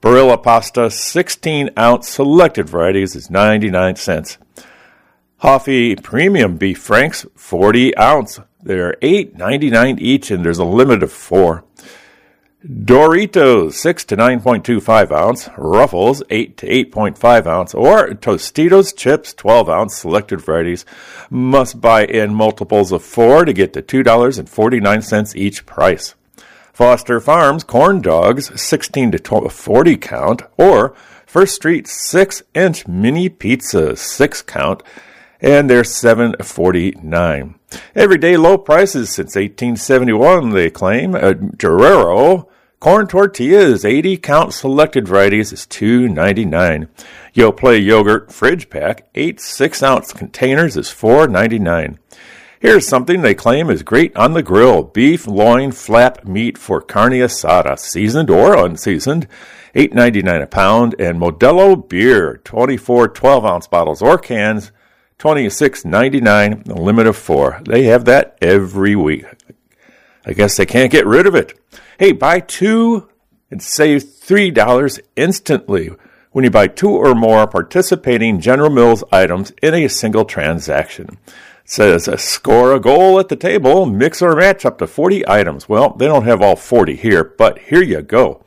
Barilla pasta, 16-ounce selected varieties is 99 cents. Hoffy Premium Beef Franks, 40-ounce. They're $8.99 each, and there's a limit of 4. Doritos, 6 to 9.25 ounce. Ruffles, 8 to 8.5 ounce. Or Tostitos chips, 12 ounce. Selected varieties. Must buy in multiples of 4 to get to $2.49 each price. Foster Farms corn dogs, 16 to 40 count, or First Street 6-inch mini pizza, 6 count, and they're $7.49. Everyday low prices since 1871, they claim. Guerrero corn tortillas, 80 count selected varieties is $2.99. Yoplait yogurt fridge pack, 8 6-ounce containers is $4.99. Here's something they claim is great on the grill. Beef loin flap meat for carne asada, seasoned or unseasoned, $8.99 a pound. And Modelo beer, 24 12-ounce bottles or cans, $26.99, a limit of 4. They have that every week. I guess they can't get rid of it. Hey, buy 2 and save $3 instantly when you buy 2 or more participating General Mills items in a single transaction. Says score a goal at the table, mix or match up to 40 items. Well, they don't have all 40 here, but here you go.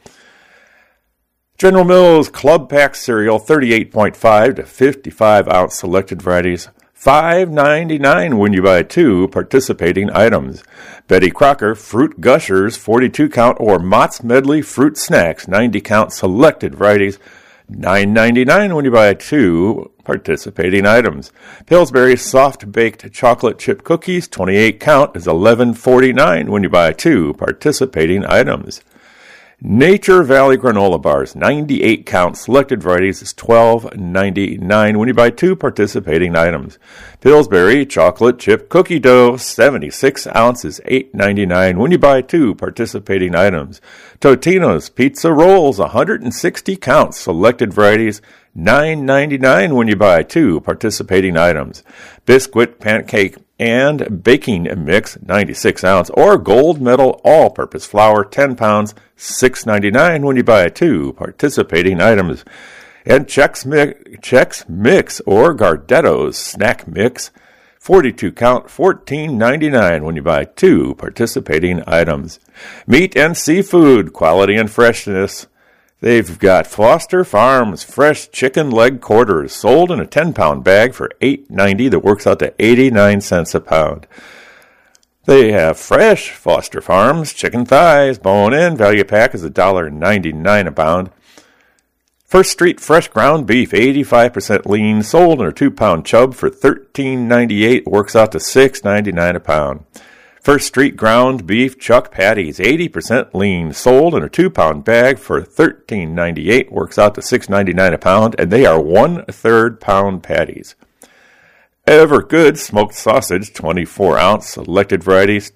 General Mills Club Pack cereal, 38.5 to 55-ounce selected varieties, $5.99 when you buy 2 participating items. Betty Crocker Fruit Gushers, 42 count, or Mott's Medley Fruit Snacks, 90 count selected varieties, $9.99 when you buy 2 participating items. Pillsbury Soft Baked Chocolate Chip Cookies, 28 count, is $11.49 when you buy 2 participating items. Nature Valley Granola Bars, 98 count, selected varieties is $12.99 when you buy 2 participating items. Pillsbury Chocolate Chip Cookie Dough, 76 ounces, $8.99 when you buy 2 participating items. Totino's Pizza Rolls, 160 counts, selected varieties, $9.99 when you buy 2 participating items. Biscuit Pancake and Baking Mix, 96 ounce, or Gold Medal All-Purpose Flour, 10 pounds, $6.99 when you buy 2 participating items. And Chex Mix or Gardetto's Snack Mix, 42 count, $14.99 when you buy 2 participating items. Meat and seafood, quality and freshness. They've got Foster Farms fresh chicken leg quarters sold in a 10-pound bag for $8.90 that works out to 89 cents a pound. They have fresh Foster Farms chicken thighs, bone-in, value pack is $1.99 a pound. First Street fresh ground beef, 85% lean, sold in a 2-pound chub for $13.98, works out to $6.99 a pound. First Street ground beef chuck patties, 80% lean, sold in a 2-pound bag for $13.98, works out to $6.99 a pound, and they are 1/3 pound patties. Evergood smoked sausage, 24 ounce, selected varieties,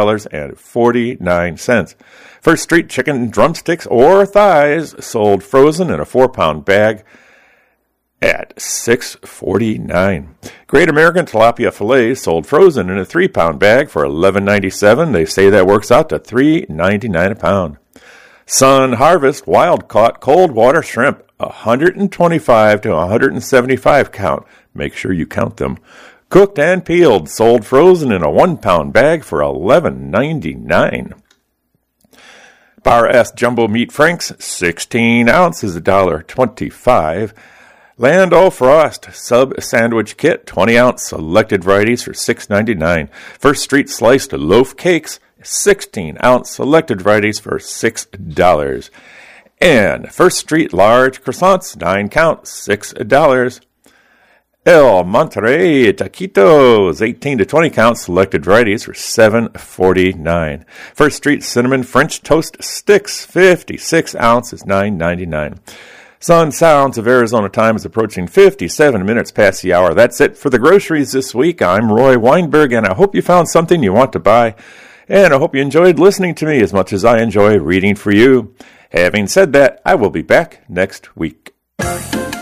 $10.49. First Street chicken drumsticks or thighs, sold frozen in a 4-pound bag at $6.49. Great American tilapia fillet sold frozen in a 3-pound bag for $11.97. They say that works out to $3.99 a pound. Sun Harvest wild caught cold water shrimp, 125 to 175 count. Make sure you count them. Cooked and peeled, sold frozen in a 1-pound bag for $11.99. Bar S Jumbo Meat Franks, 16 ounces, $1.25. Land O'Frost Sub Sandwich Kit, 20-ounce, selected varieties for $6.99. First Street Sliced Loaf Cakes, 16-ounce, selected varieties for $6. And First Street Large Croissants, 9 count, $6. El Monterey Taquitos, 18 to 20 count, selected varieties for $7.49. First Street Cinnamon French Toast Sticks, 56 ounces, $9.99. Sun Sounds of Arizona time is approaching 57 minutes past the hour. That's it for the groceries this week. I'm Roy Weinberg, and I hope you found something you want to buy. And I hope you enjoyed listening to me as much as I enjoy reading for you. Having said that, I will be back next week.